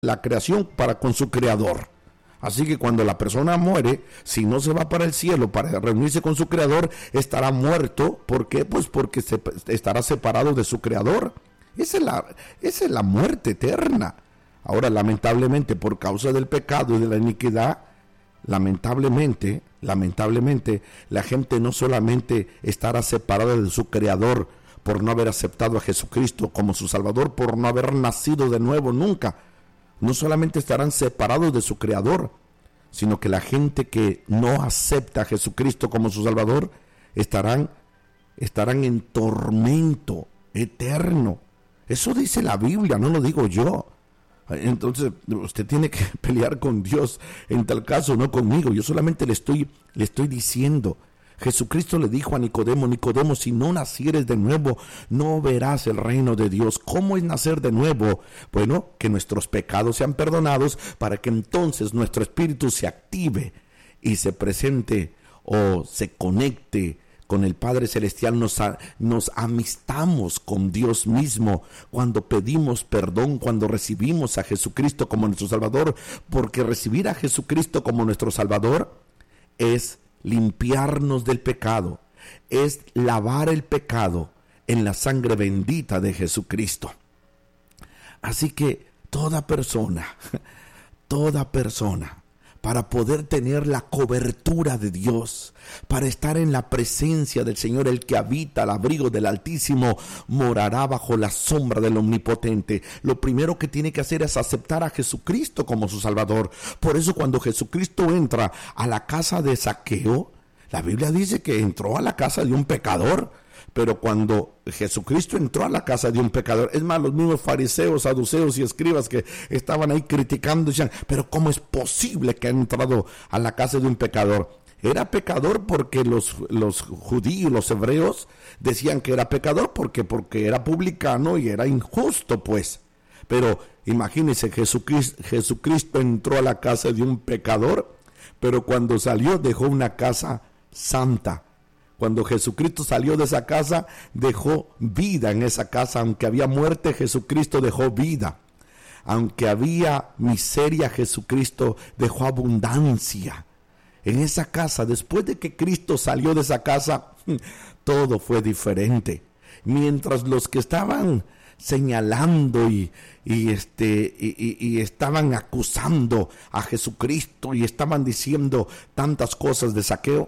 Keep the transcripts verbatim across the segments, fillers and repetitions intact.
la creación para con su creador. Así que cuando la persona muere, si no se va para el cielo para reunirse con su creador, estará muerto. ¿Por qué? Pues porque se, estará separado de su creador. Esa es la, esa es la muerte eterna. Ahora, lamentablemente, por causa del pecado y de la iniquidad, lamentablemente, lamentablemente, la gente no solamente estará separada de su creador por no haber aceptado a Jesucristo como su Salvador, por no haber nacido de nuevo nunca. No solamente estarán separados de su creador, sino que la gente que no acepta a Jesucristo como su Salvador estarán, estarán en tormento eterno. Eso dice la Biblia, no lo digo yo. Entonces usted tiene que pelear con Dios en tal caso, no conmigo. Yo solamente le estoy, le estoy diciendo. Jesucristo le dijo a Nicodemo: Nicodemo, si no nacieres de nuevo, no verás el reino de Dios. ¿Cómo es nacer de nuevo? Bueno, que nuestros pecados sean perdonados para que entonces nuestro espíritu se active y se presente o se conecte con el Padre Celestial. Nos, nos amistamos con Dios mismo cuando pedimos perdón, cuando recibimos a Jesucristo como nuestro Salvador, porque recibir a Jesucristo como nuestro Salvador es limpiarnos del pecado, es lavar el pecado en la sangre bendita de Jesucristo. Así que toda persona, toda persona, para poder tener la cobertura de Dios, para estar en la presencia del Señor, el que habita al abrigo del Altísimo, morará bajo la sombra del Omnipotente. Lo primero que tiene que hacer es aceptar a Jesucristo como su Salvador. Por eso cuando Jesucristo entra a la casa de Zaqueo, la Biblia dice que entró a la casa de un pecador. Pero cuando Jesucristo entró a la casa de un pecador, es más, los mismos fariseos, saduceos y escribas que estaban ahí criticando, decían: pero ¿cómo es posible que ha entrado a la casa de un pecador? Era pecador porque los, los judíos, los hebreos, decían que era pecador porque, porque era publicano y era injusto, pues. Pero imagínense, Jesucristo, Jesucristo entró a la casa de un pecador, pero cuando salió dejó una casa santa. Cuando Jesucristo salió de esa casa, dejó vida en esa casa. Aunque había muerte, Jesucristo dejó vida. Aunque había miseria, Jesucristo dejó abundancia. En esa casa, después de que Cristo salió de esa casa, todo fue diferente. Mientras los que estaban señalando y, y, este, y, y, y estaban acusando a Jesucristo y estaban diciendo tantas cosas de Zaqueo,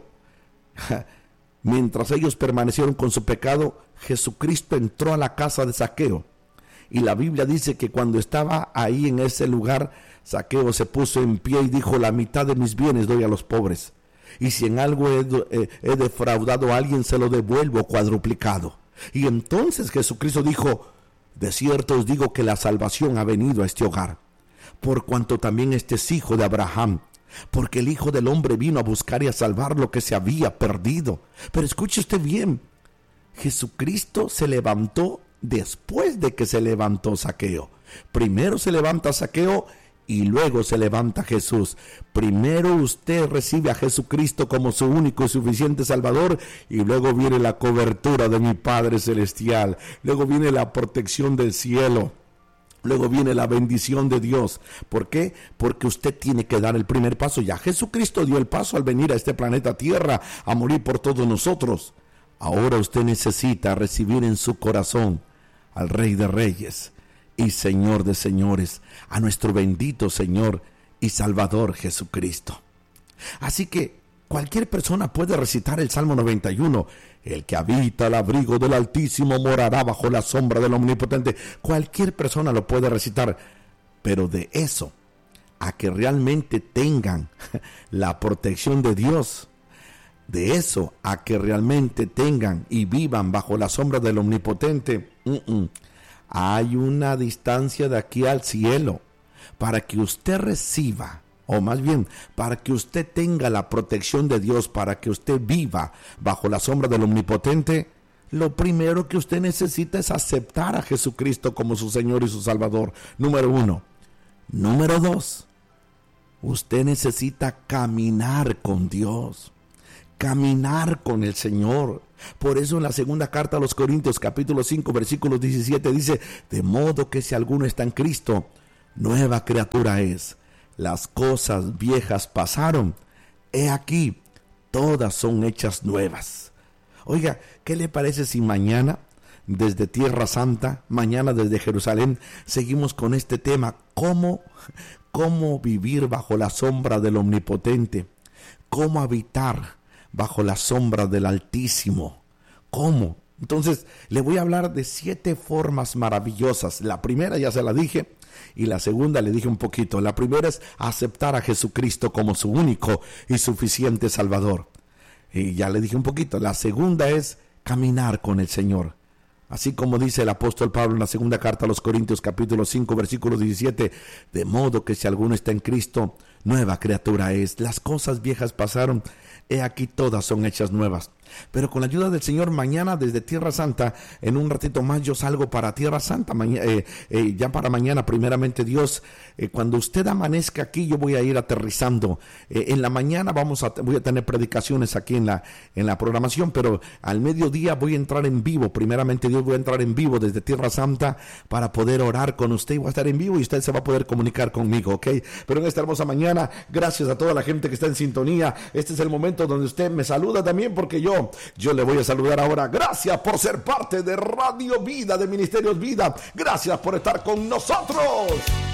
mientras ellos permanecieron con su pecado, Jesucristo entró a la casa de Zaqueo. Y la Biblia dice que cuando estaba ahí en ese lugar, Zaqueo se puso en pie y dijo: la mitad de mis bienes doy a los pobres. Y si en algo he, he, he defraudado a alguien, se lo devuelvo cuadruplicado. Y entonces Jesucristo dijo: de cierto os digo que la salvación ha venido a este hogar, por cuanto también este es hijo de Abraham. Porque el Hijo del Hombre vino a buscar y a salvar lo que se había perdido. Pero escuche usted bien, Jesucristo se levantó después de que se levantó Zaqueo. Primero se levanta Zaqueo y luego se levanta Jesús. Primero usted recibe a Jesucristo como su único y suficiente Salvador, y luego viene la cobertura de mi Padre Celestial. Luego viene la protección del cielo. Luego viene la bendición de Dios. ¿Por qué? Porque usted tiene que dar el primer paso. Ya Jesucristo dio el paso al venir a este planeta Tierra a morir por todos nosotros. Ahora usted necesita recibir en su corazón al Rey de Reyes y Señor de Señores, a nuestro bendito Señor y Salvador Jesucristo. Así que cualquier persona puede recitar el Salmo noventa y uno. El que habita al abrigo del Altísimo morará bajo la sombra del Omnipotente. Cualquier persona lo puede recitar. Pero de eso a que realmente tengan la protección de Dios, de eso a que realmente tengan y vivan bajo la sombra del Omnipotente, uh-uh. hay una distancia de aquí al cielo. Para que usted reciba, o más bien, para que usted tenga la protección de Dios, para que usted viva bajo la sombra del Omnipotente, lo primero que usted necesita es aceptar a Jesucristo como su Señor y su Salvador. Número uno. Número dos. Usted necesita caminar con Dios, caminar con el Señor. Por eso en la segunda carta a los Corintios, capítulo cinco, versículo diecisiete, dice: de modo que si alguno está en Cristo, nueva criatura es. Las cosas viejas pasaron, he aquí, todas son hechas nuevas. Oiga, ¿qué le parece si mañana, desde Tierra Santa, mañana desde Jerusalén, seguimos con este tema? ¿Cómo, cómo vivir bajo la sombra del Omnipotente? ¿Cómo habitar bajo la sombra del Altísimo? ¿Cómo? Entonces, le voy a hablar de siete formas maravillosas. La primera ya se la dije, y la segunda le dije un poquito. La primera es aceptar a Jesucristo como su único y suficiente Salvador. Y ya le dije un poquito. La segunda es caminar con el Señor. Así como dice el apóstol Pablo en la segunda carta a los Corintios, capítulo cinco, versículo diecisiete, de modo que si alguno está en Cristo, nueva criatura es. Las cosas viejas pasaron, he aquí todas son hechas nuevas. Pero con la ayuda del Señor, mañana desde Tierra Santa, en un ratito más yo salgo para Tierra Santa, maña, eh, eh, ya para mañana, primeramente Dios, eh, cuando usted amanezca aquí, yo voy a ir aterrizando. Eh, en la mañana vamos a, voy a tener predicaciones aquí en la, en la programación, pero al mediodía voy a entrar en vivo, primeramente Dios, voy a entrar en vivo desde Tierra Santa para poder orar con usted. Voy a estar en vivo y usted se va a poder comunicar conmigo, ¿ok? Pero en esta hermosa mañana, gracias a toda la gente que está en sintonía. Este es el momento donde usted me saluda también, porque yo Yo le voy a saludar ahora. Gracias por ser parte de Radio Vida, de Ministerios Vida. Gracias por estar con nosotros.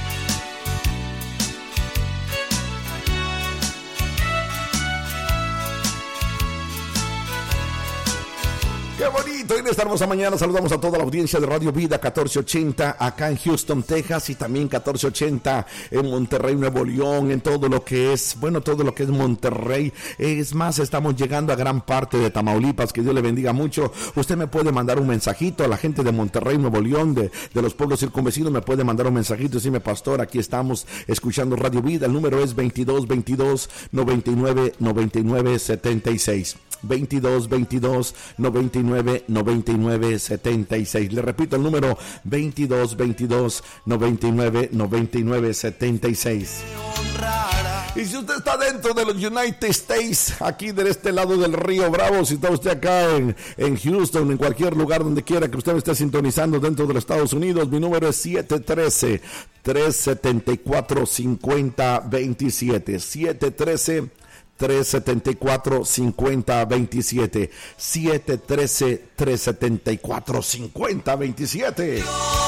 ¡Qué bonito! En esta hermosa mañana saludamos a toda la audiencia de Radio Vida catorce ochenta acá en Houston, Texas, y también catorce ochenta en Monterrey, Nuevo León, en todo lo que es, bueno, todo lo que es Monterrey. Es más, estamos llegando a gran parte de Tamaulipas. Que Dios le bendiga mucho. Usted me puede mandar un mensajito a la gente de Monterrey, Nuevo León, de, de los pueblos circunvecinos. Me puede mandar un mensajito y decirme: pastor, aquí estamos escuchando Radio Vida. El número es veintidós veintidós noventa y nueve noventa y nueve setenta y seis. veintidós veintidós noventa y nueve noventa y nueve setenta y seis. Le repito el número: veintidós veintidós noventa y nueve noventa y nueve setenta y seis. Y si usted está dentro de los United States, aquí de este lado del río Bravo, si está usted acá en, en Houston, en cualquier lugar donde quiera que usted me esté sintonizando dentro de los Estados Unidos, mi número es siete uno tres, tres siete cuatro, cinco cero dos siete. siete uno tres, tres siete cuatro, cinco cero dos siete. siete uno tres, tres siete cuatro, cinco cero dos siete.